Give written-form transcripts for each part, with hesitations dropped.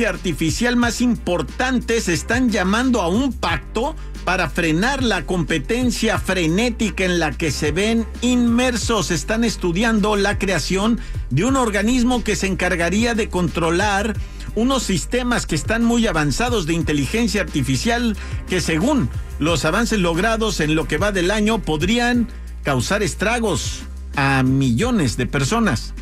artificial más importantes están llamando a un pacto para frenar la competencia frenética en la que se ven inmersos. Están estudiando la creación de un organismo que se encargaría de controlar unos sistemas que están muy avanzados de inteligencia artificial que, según los avances logrados en lo que va del año, podrían causar estragos a millones de personas.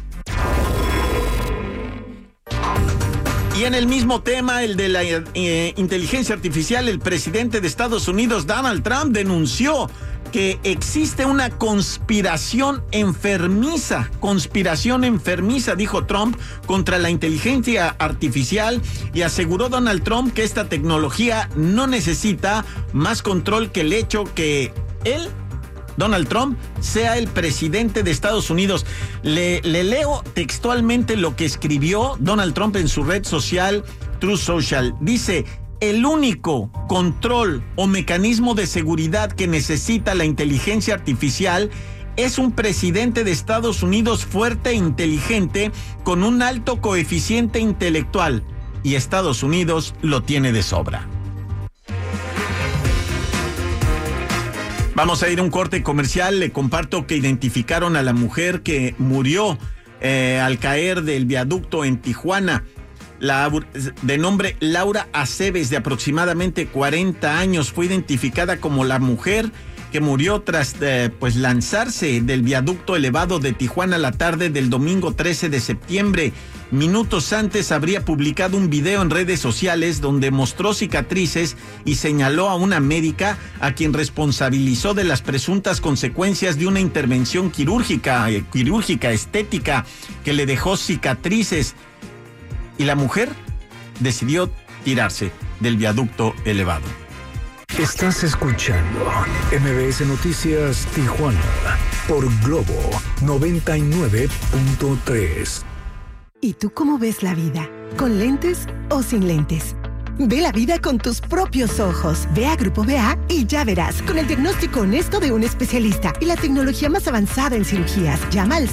Y en el mismo tema, el de la inteligencia artificial, el presidente de Estados Unidos, Donald Trump, denunció que existe una conspiración enfermiza, dijo Trump, contra la inteligencia artificial, y aseguró Donald Trump que esta tecnología no necesita más control que el hecho que él, Donald Trump, sea el presidente de Estados Unidos. Le leo textualmente lo que escribió Donald Trump en su red social Truth Social. Dice: el único control o mecanismo de seguridad que necesita la inteligencia artificial es un presidente de Estados Unidos fuerte e inteligente con un alto coeficiente intelectual, y Estados Unidos lo tiene de sobra. Vamos a ir a un corte comercial. Le comparto que identificaron a la mujer que murió al caer del viaducto en Tijuana. De nombre Laura Aceves, de aproximadamente 40 años, fue identificada como la mujer que murió tras lanzarse del viaducto elevado de Tijuana la tarde del domingo 13 de septiembre. Minutos antes habría publicado un video en redes sociales donde mostró cicatrices y señaló a una médica a quien responsabilizó de las presuntas consecuencias de una intervención quirúrgica estética que le dejó cicatrices. Y la mujer decidió tirarse del viaducto elevado. Estás escuchando MBS Noticias Tijuana por Globo 99.3. ¿Y tú cómo ves la vida? ¿Con lentes o sin lentes? Ve la vida con tus propios ojos. Ve a Grupo BA y ya verás, con el diagnóstico honesto de un especialista y la tecnología más avanzada en cirugías. Llama al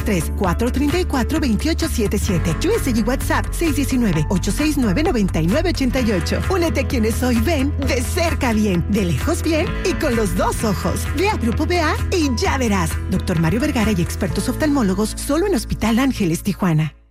663-434-2877. USA y WhatsApp 619-869-9988. Únete a quienes hoy ven de cerca bien, de lejos bien y con los dos ojos. Ve a Grupo BA y ya verás. Dr. Mario Vergara y expertos oftalmólogos solo en Hospital Ángeles, Tijuana.